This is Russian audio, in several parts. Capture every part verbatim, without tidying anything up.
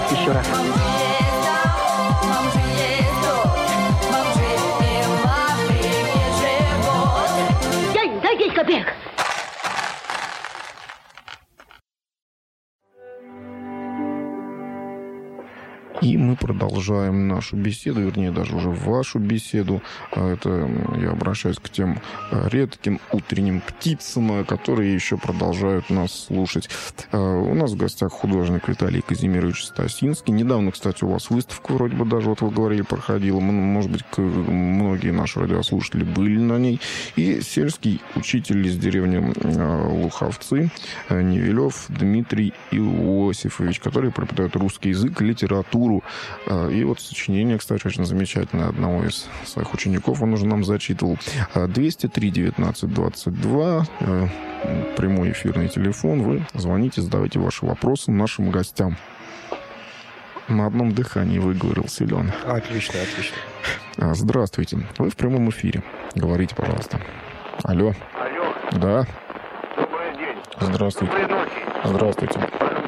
еще раз. Дай, дай десять копеек. И мы продолжаем нашу беседу, вернее, даже уже вашу беседу. Это я обращаюсь к тем редким утренним птицам, которые еще продолжают нас слушать. У нас в гостях художник Виталий Казимирович Стасинский. Недавно, кстати, у вас выставка вроде бы даже, вот вы говорили, проходила. Может быть, многие наши радиослушатели были на ней. И сельский учитель из деревни Луховцы Невелев Дмитрий Иосифович, который преподает русский язык, литературу. И вот сочинение, кстати, очень замечательное одного из своих учеников, он уже нам зачитывал. двести три девятнадцать двадцать два, прямой эфирный телефон. Вы звоните, задавайте ваши вопросы нашим гостям. На одном дыхании выговорился Лёна. Отлично, отлично. Здравствуйте. Вы в прямом эфире. Говорите, пожалуйста. Алло. Алло. Да. Добрый день. Здравствуйте. Доброй ночи. Здравствуйте.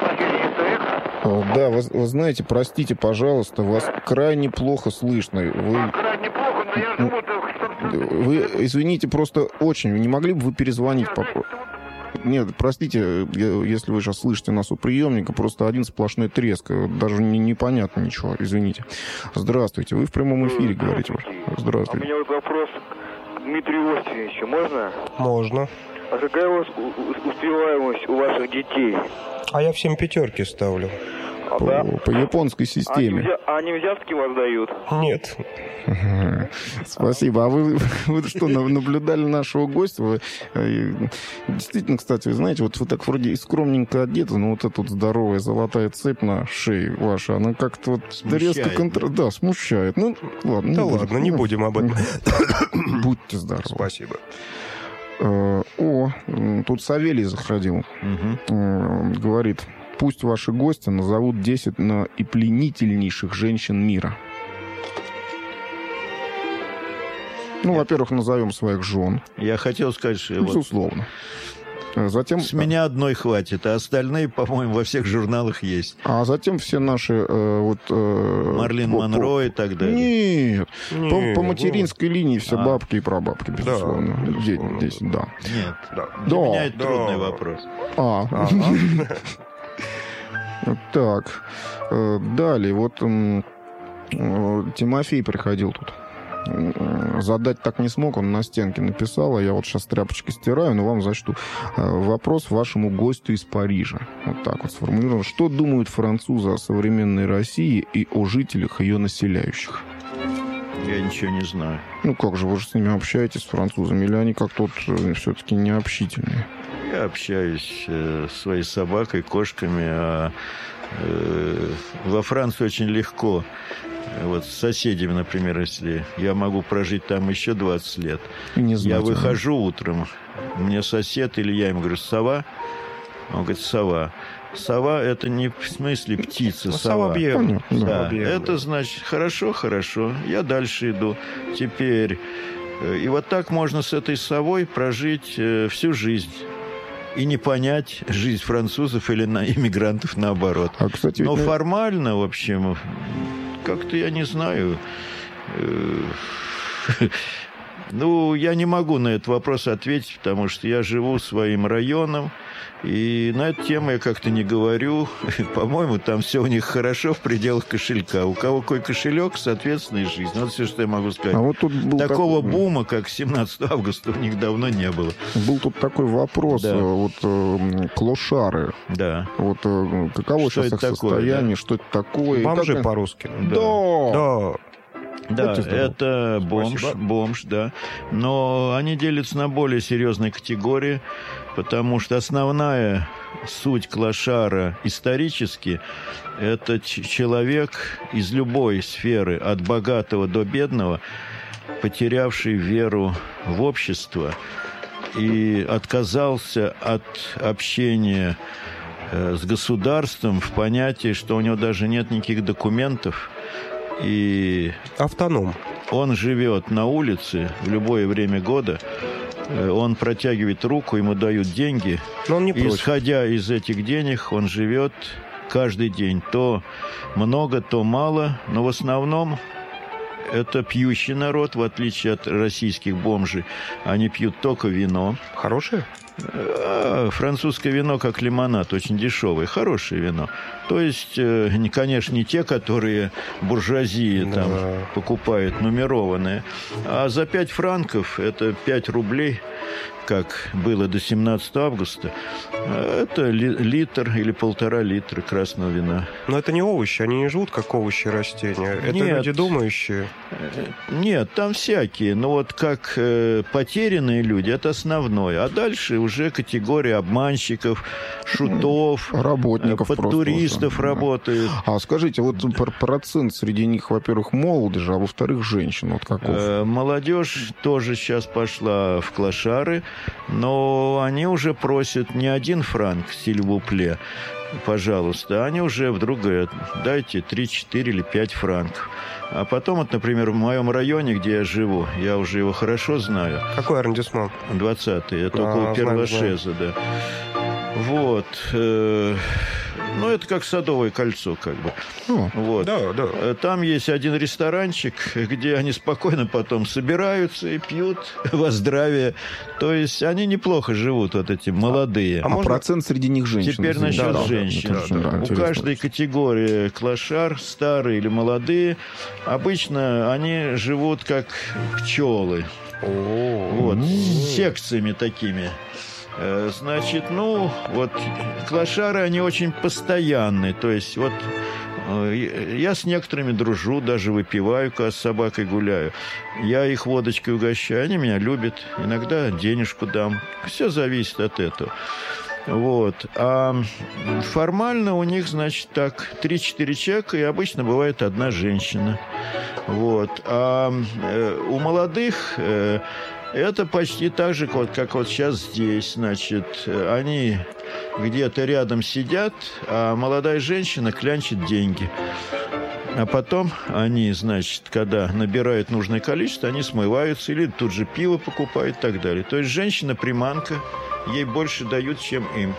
Ваш Да, вы, вы знаете, простите, пожалуйста, вас крайне плохо слышно. Вы, крайне плохо, но я живу... вы, извините, просто очень. Не могли бы вы перезвонить? По... Нет, простите, если вы сейчас слышите нас у приемника, просто один сплошной треск. Даже не, непонятно ничего, извините. Здравствуйте, вы в прямом эфире говорите. Здравствуйте. У меня вот вопрос к Дмитрию Иосифовичу. Можно? Можно. А какая у вас успеваемость у ваших детей? А я всем пятерки ставлю. А, По, да? по японской системе. Они, взя... они взятки вас дают? Нет. Спасибо. А вы, вы что, наблюдали нашего гостя? Вы, действительно, кстати, вы знаете, вот вы так вроде и скромненько одеты, но вот эта вот здоровая золотая цепь на шее ваша, она как-то вот Смущает, резко контра... да? да, смущает. Ну, ладно. Да не ладно, будем. не будем об этом. Будьте здоровы. Спасибо. О, тут Савелий заходил. Угу. Говорит, пусть ваши гости назовут десять наипленительнейших женщин мира. Ну, во-первых, назовем своих жен. Я хотел сказать, что... Безусловно. Затем... С меня одной хватит, а остальные, по-моему, во всех журналах есть. А затем все наши... Э, вот, э, Марлин по, Монро по... и так далее. Нет. Нет, по, по материнской ну... линии все а. бабки и прабабки, безусловно. Да, безусловно. Здесь, да. Нет. Да. Для Да. меня это Да. трудный вопрос. А. Ага. Так. Далее. Вот Тимофей приходил тут. Задать так не смог, он на стенке написал, а я вот сейчас тряпочкой стираю, но вам зачту. Вопрос вашему гостю из Парижа. Вот так вот сформулирован. Что думают французы о современной России и о жителях ее населяющих? Я ничего не знаю. Ну как же, вы же с ними общаетесь, с французами, или они как-то вот все-таки необщительные? Я общаюсь э, с своей собакой, кошками, а э, во Франции очень легко. Вот с соседями, например, если я могу прожить там еще двадцать лет, Не знаю, я выхожу утром, мне сосед или я ему говорю, сова? Он говорит, сова. Сова – это не в смысле птица, Ну, сова. Соловьев. Понятно, Да, Соловьев. это значит, хорошо, хорошо, я дальше иду. Теперь, э, и вот так можно с этой совой прожить э, всю жизнь. И не понять жизнь французов или на иммигрантов наоборот. А, кстати, Но ведь... формально, в общем, как-то я не знаю. Ну, я не могу на этот вопрос ответить, потому что я живу своим районом, и на эту тему я как-то не говорю. По-моему, там все у них хорошо в пределах кошелька. У кого какой кошелек, соответственно, и жизнь. Вот все, что я могу сказать. А вот тут был Такого такой... бума, как семнадцатого августа, у них давно не было. Был тут такой вопрос, Да. вот э, клошары. Да. Вот э, каково Что сейчас это их такое, состояние, да? что это такое? Бомжи И как... по-русски. Да. Да. Да, Будьте здоровы. это бомж, Спасибо. бомж, да. Но они делятся на более серьезные категории, потому что основная суть клошара исторически – это ч- человек из любой сферы, от богатого до бедного, потерявший веру в общество и отказался от общения э, с государством в понятии, что у него даже нет никаких документов, и Автоном. он живет на улице в любое время года, он протягивает руку, ему дают деньги, Но он не и, против. исходя из этих денег, он живет каждый день. То много, то мало, но в основном это пьющий народ, в отличие от российских бомжей. Они пьют только вино. Хорошее? А, французское вино, как лимонад, очень дешевое, хорошее вино. То есть, э, не, конечно, не те, которые буржуазии Да. там покупают, нумерованные. А за пять франков, это пять рублей, как было до семнадцатого августа, это ли, литр или полтора литра красного вина. Но это не овощи, они не живут как овощи растения. Это Нет. люди думающие. Нет, там всякие. Но вот как э, потерянные люди, это основное. А дальше уже категория обманщиков, шутов, Работников под просто туристов уже, да. работает. А скажите, вот пр- процент среди них, во-первых, молодежи, а во-вторых, женщин. Вот каков? Э, Молодежь тоже сейчас пошла в клошары, но они уже просят не один франк, сильвупле, пожалуйста, они уже вдруг говорят, дайте три, четыре или пять франков. А потом, вот, например, в моем районе, где я живу, я уже его хорошо знаю, Какой арендисман? двадцатый, это А, около знаю, Первошеза, да. Вот. э, Ну, это как Садовое кольцо, как бы. Ну, Вот. Да, да. Э, Там есть один ресторанчик, где они спокойно потом собираются и пьют во здравие. То есть они неплохо живут, вот эти молодые. а можно- процент среди них женщин? Теперь извините. насчет Да, да, женщин. мне кажется, да, У интересно. каждой категории клошар, старые или молодые, обычно они живут как пчелы. О, Вот, с секциями такими. Э, Значит, ну, вот клошары, они очень постоянные. То есть, вот э, я с некоторыми дружу, даже выпиваю, когда с собакой гуляю. Я их водочкой угощаю, они меня любят. Иногда денежку дам. Все зависит от этого. Вот. А формально у них, значит, так, три-четыре человека, и обычно бывает одна женщина. Вот. А э, у молодых э, это почти так же, вот, как вот сейчас здесь. Значит, э, они где-то рядом сидят, а молодая женщина клянчит деньги. А потом они, значит, когда набирают нужное количество, они смываются или тут же пиво покупают и так далее. То есть женщина-приманка, ей больше дают, чем им.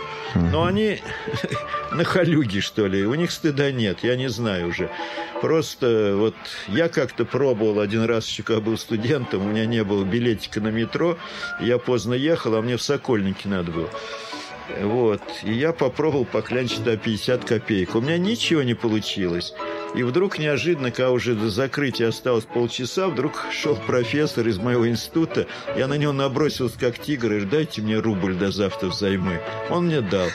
Но они нахалюги, что ли, у них стыда нет, я не знаю уже. Просто вот я как-то пробовал один раз, еще когда был студентом, у меня не было билетика на метро, я поздно ехал, а мне в Сокольники надо было. Вот. И я попробовал поклянчить до пятьдесят копеек. У меня ничего не получилось. И вдруг неожиданно, когда уже до закрытия осталось полчаса, вдруг шел профессор из моего института. Я на него набросился как тигр и говорю, дайте мне рубль до завтра взаймы. Он мне дал.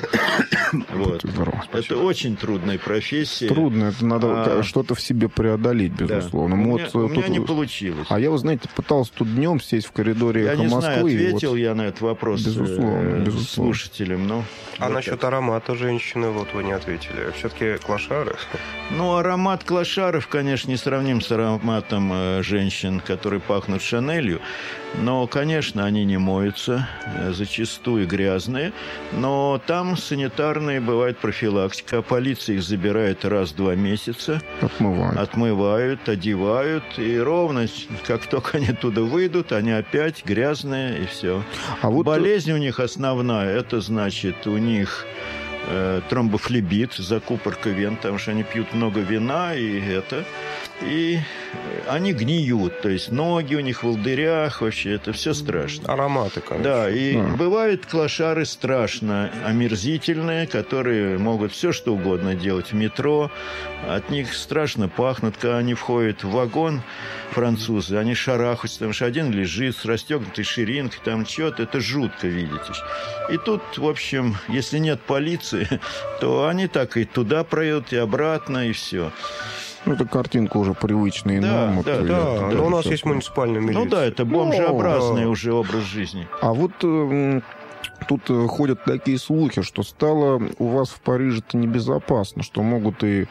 Вот. Здорово, Это очень трудная профессия. Трудно, это надо А, что-то в себе преодолеть, Да. безусловно. У Мы меня, вот, у э, меня тут- не получилось. А я, вы знаете, пытался тут днем сесть в коридоре Я «Эхо не знаю, Москвы». и ответил вот- я на этот вопрос Безусловно, э, безусловно. слушателям. Но А вот насчет так. аромата женщины, вот вы не ответили. Все-таки клошары. Ну, аромат клошаров, конечно, не сравним с ароматом э, женщин, которые пахнут Шанелью. Но, конечно, они не моются, э, зачастую грязные. Но там санитарные бывает профилактика. Полиция их забирает раз в два месяца, Отмывают. отмывают, одевают. И ровно, как только они оттуда выйдут, они опять грязные, и все. А вот Болезнь у них основная, это значит, у них э, тромбофлебит, закупорка вен, потому что они пьют много вина, и это... И они гниют, то есть ноги у них в волдырях, вообще это все страшно. Ароматы, конечно. Да, и Да. бывают клошары страшно омерзительные, которые могут все что угодно делать в метро. От них страшно пахнут, когда они входят в вагон, французы, они шарахаются, потому что один лежит с расстегнутой ширинкой, там что-то, это жутко видите. И тут, в общем, если нет полиции, то они так и туда проедут, и обратно, и все. ну, эта картинка уже привычная Да, нам. вот, да, и Да, это но тоже у нас всё. есть муниципальная милиция. Ну да, это бомжеобразный Ну, уже образ жизни. А вот э, тут э, ходят такие слухи, что стало у вас в Париже-то небезопасно, что могут и,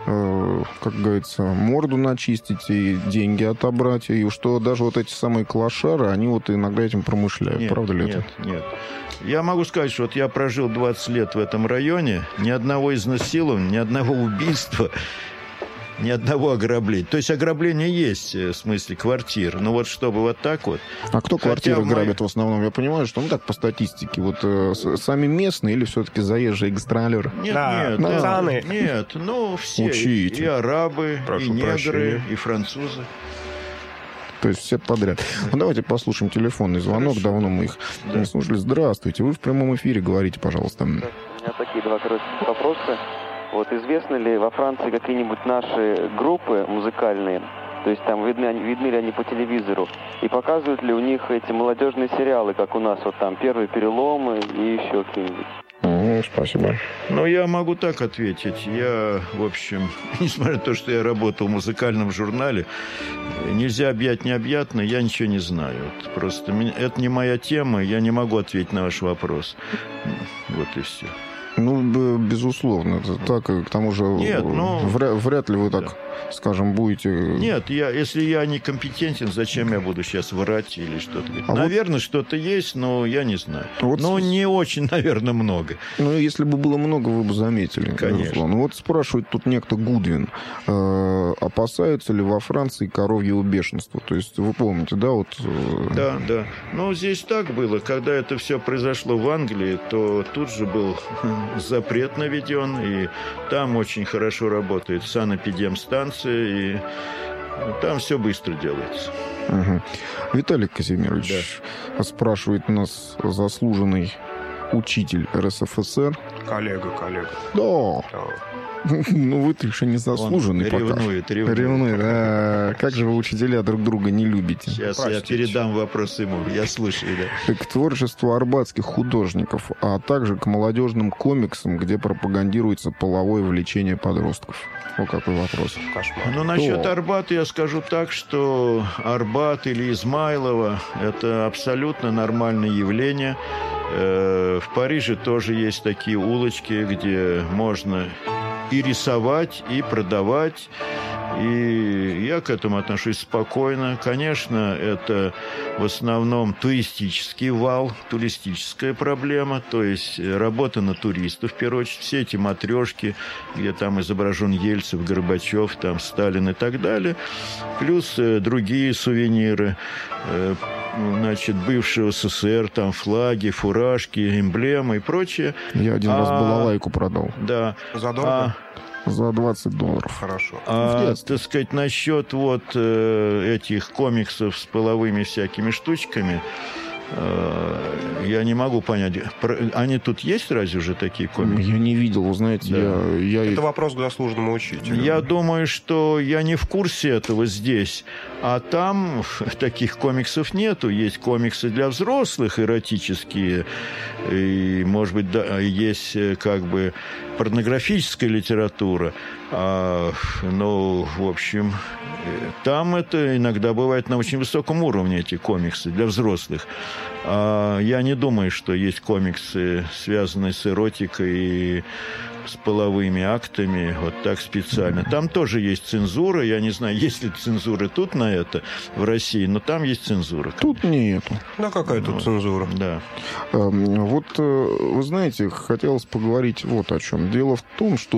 э, как говорится, морду начистить, и деньги отобрать, и что даже вот эти самые клошары, они вот иногда этим промышляют. Нет, Правда ли нет, это? нет. Я могу сказать, что вот я прожил двадцать лет в этом районе, ни одного изнасилования, ни одного убийства. ни одного ограбления. То есть ограбление есть, в смысле квартир. Но вот чтобы вот так вот. А кто Хотя квартиры мы- грабит в основном? Я понимаю, что, ну так, по статистике, вот э, с- сами местные или все-таки заезжие гастролеры? Нет, Да, нет, да. да, Цаны. нет, ну все, и, Учите. и арабы, Прошу и негры, прощения. и французы. То есть все подряд. Ну, давайте послушаем телефонный звонок. Хорошо. Давно мы их Да. не слушали. Здравствуйте, вы в прямом эфире, говорите, пожалуйста. У меня такие два коротких вопроса. Вот известны ли во Франции какие-нибудь наши группы музыкальные? То есть там видны, они- видны ли они по телевизору? И показывают ли у них эти молодежные сериалы, как у нас вот там «Первые переломы» и еще какие-нибудь? М, Спасибо. Ну, я могу так ответить. Я, в общем, несмотря на то, что я работал в музыкальном журнале, нельзя объять необъятно, я ничего не знаю. Вот просто меня- это не моя тема, я не могу ответить на ваш вопрос. Вот и все. Ну, б- безусловно, это так. И к тому же, Нет, ну- вряд, вряд ли вы так, скажем, будете... Нет, я, если я некомпетентен, зачем я буду сейчас врать или что-то говорить? А вот- Наверное, что-то есть, но я не знаю. Вот Но с- не очень, наверное, много. Ну, если бы было много, вы бы заметили. Конечно. безусловно. Вот спрашивает тут некто Гудвин. э, опасаются ли во Франции коровьего бешенства? То есть, вы помните, да, вот... э, Да, да. Ну, здесь так было. Когда это все произошло в Англии, то тут же был запрет наведен, и там очень хорошо работает санэпидемстанция, и там все быстро делается. Мгм. Виталий Казимирович спрашивает нас заслуженный учитель эр эс эф эс эр. Коллега, коллега. Да, Да. ну вы-то еще не заслуженный Он пока. ревнует, ревнует. Ревнует, да. Как же вы, учителя, друг друга не любите? Сейчас я Простите. передам вопрос ему. Я слушаю, да. К творчеству арбатских художников, а также к молодежным комиксам, где пропагандируется половое влечение подростков. Вот какой вопрос. Кошмар. Ну, насчет Кто? Арбата я скажу так, что Арбат или Измайлово – это абсолютно нормальное явление. Э, В Париже тоже есть такие улочки, где можно и рисовать, и продавать. И я к этому отношусь спокойно. Конечно, это в основном туристический вал, туристическая проблема, то есть работа на туристов, в первую очередь. Все эти матрешки, где там изображен Ельцин, Горбачев, там Сталин и так далее. Плюс э, другие сувениры, э, значит, бывшего эс эс эс эр, там флаги, фуражки, эмблемы и прочее. Я один раз А- балалайку продал Да. Задорого? А, за двадцать долларов. Хорошо. В А, детстве. так сказать, насчет вот э, этих комиксов с половыми всякими штучками, э, я не могу понять. Про- Они тут есть разве уже такие комиксы? Я не видел, вы знаете, Да. я... я... Это вопрос к заслуженному учителю. Я думаю, что я не в курсе этого здесь. А там таких комиксов нету. Есть комиксы для взрослых, эротические. И, может быть, да, есть э, как бы порнографическая литература. А, ну, в общем, э, там это иногда бывает на очень высоком уровне, эти комиксы для взрослых. А я не думаю, что есть комиксы, связанные с эротикой и с половыми актами, вот так специально. Там тоже есть цензура. Я не знаю, есть ли цензура тут на это в России, но там есть цензура. Тут нету. Да какая тут цензура? Да. Эм, Вот, э, вы знаете, хотелось поговорить вот о чем. Дело в том, что